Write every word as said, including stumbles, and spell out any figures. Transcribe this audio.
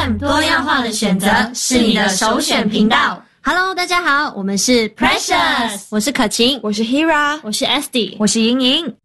M 多样化的选择是你的首选频道。 Hello， 大家好，我们是 Precious， 我是可晴， 我是 Hira， 我是 Esty， 我是莹莹。